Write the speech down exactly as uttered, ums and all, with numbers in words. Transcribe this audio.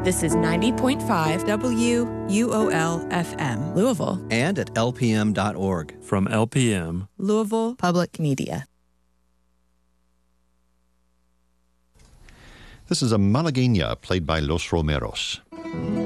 This is ninety point five W U O L F M, Louisville. And at L P M dot org. From L P M, Louisville Public Media. This is a malagueña played by Los Romeros.